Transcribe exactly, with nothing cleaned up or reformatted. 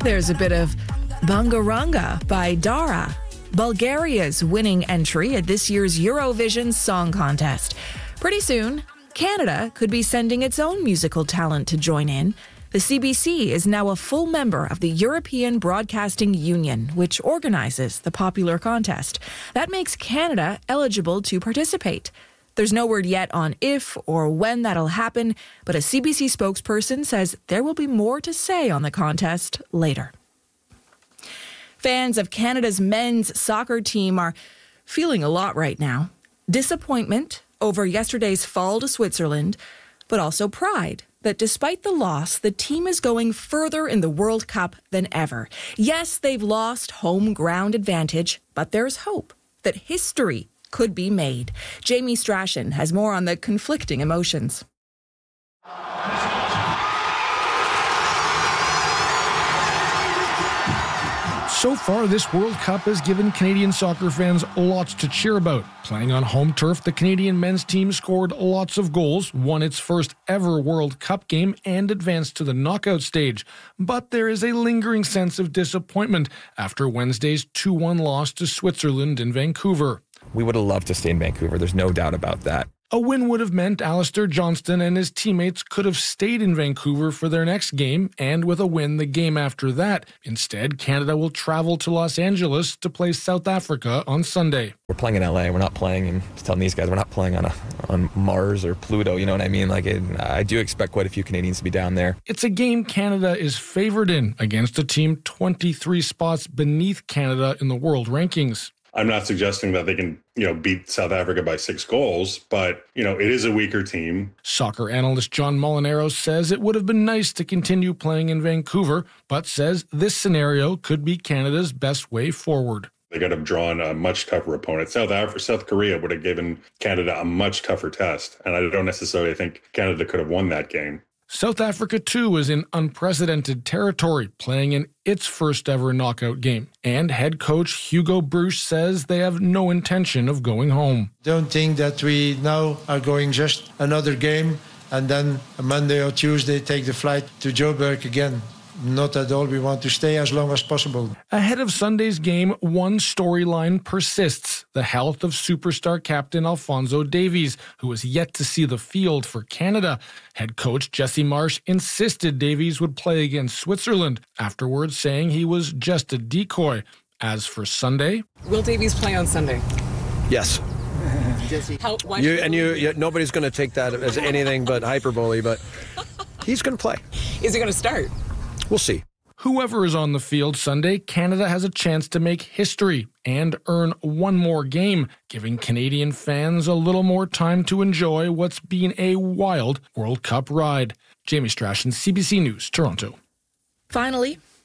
There's a bit of Bangaranga by Dara, Bulgaria's winning entry at this year's Eurovision Song Contest. Pretty soon, Canada could be sending its own musical talent to join in. The C B C is now a full member of the European Broadcasting Union, which organizes the popular contest. That makes Canada eligible to participate. There's no word yet on if or when that'll happen, but a C B C spokesperson says there will be more to say on the contest later. Fans of Canada's men's soccer team are feeling a lot right now. Disappointment over yesterday's fall to Switzerland, but also pride that despite the loss, the team is going further in the World Cup than ever. Yes, they've lost home ground advantage, but there's hope that history could be made. Jamie Strachan has more on the conflicting emotions. So far, this World Cup has given Canadian soccer fans lots to cheer about. Playing on home turf, the Canadian men's team scored lots of goals, won its first ever World Cup game, and advanced to the knockout stage. But there is a lingering sense of disappointment after Wednesday's two one loss to Switzerland in Vancouver. We would have loved to stay in Vancouver. There's no doubt about that. A win would have meant Alistair Johnston and his teammates could have stayed in Vancouver for their next game, and with a win the game after that. Instead, Canada will travel to Los Angeles to play South Africa on Sunday. We're playing in L A. We're not playing, and telling these guys we're not playing on a, on Mars or Pluto. You know what I mean? Like, it, I do expect quite a few Canadians to be down there. It's a game Canada is favored in against a team twenty-three spots beneath Canada in the world rankings. I'm not suggesting that they can, you know, beat South Africa by six goals, but, you know, it is a weaker team. Soccer analyst John Molinaro says it would have been nice to continue playing in Vancouver, but says this scenario could be Canada's best way forward. They could have drawn a much tougher opponent. South Africa, South Korea would have given Canada a much tougher test, and I don't necessarily think Canada could have won that game. South Africa, too, is in unprecedented territory, playing in its first ever knockout game. And head coach Hugo Broos says they have no intention of going home. Don't think that we now are going just another game and then a Monday or Tuesday take the flight to Joburg again. Not at all. We want to stay as long as possible. Ahead of Sunday's game, one storyline persists: the health of superstar captain Alphonso Davies, who is yet to see the field for Canada. Head coach Jesse Marsh insisted Davies would play against Switzerland, afterwards saying he was just a decoy. As for Sunday... Will Davies play on Sunday? Yes. How, why you, and you, you, nobody's going to take that as anything but hyperbole, but he's going to play. Is he going to start? We'll see. Whoever is on the field Sunday, Canada has a chance to make history and earn one more game, giving Canadian fans a little more time to enjoy what's been a wild World Cup ride. Jamie Strachan, C B C News, Toronto. Finally,